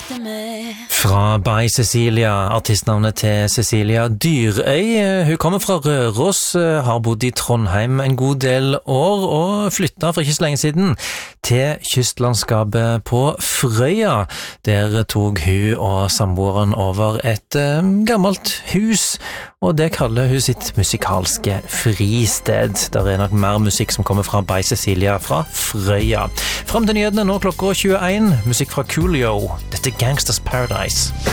Fra By Cecilia, artistnavnet til Cecilia Dyrøy. Hun kommer fra Røros, har bodd i Trondheim en god del år og flyttet for ikke så lenge siden til kystlandskapet på Frøya. Der tok hun og samboeren over et gammelt hus, og det kaller hun sitt musikalske fristed. Der er nok mer musikk som kommer fra By Cecilia fra Frøya. Frem til nyhetene nå klokka 21, musikk fra Coolio. Dette er Gangsters Paradise.